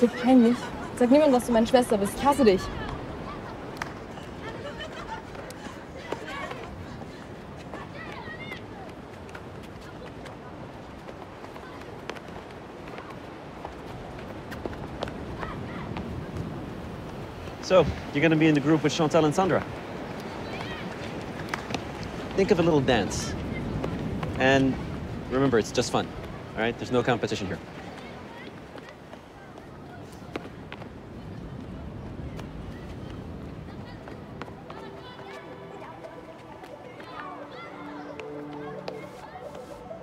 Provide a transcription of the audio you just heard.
dir peinlich? Sag niemandem, dass du meine Schwester bist. Ich hasse dich. So, you're gonna be in the group with Chantal and Sandra. Think of a little dance. And remember, it's just fun, all right? There's no competition here.